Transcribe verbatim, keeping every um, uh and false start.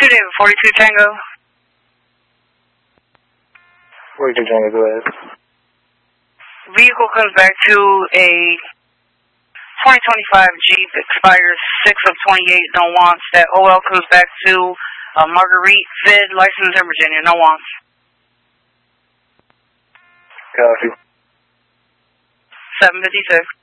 David, forty-two Tango. forty-two Tango, go ahead. Vehicle comes back to a twenty twenty-five Jeep, expires six of twenty-eight, no wants. That O L comes back to a Marguerite Fid, licensed in Virginia, no wants. Copy. seven fifty-six.